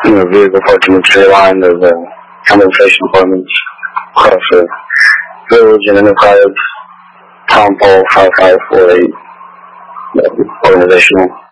vehicle parked in the tree line of the Compensation Apartments across the Village and Enterprise, Town Hall 5548, organizational.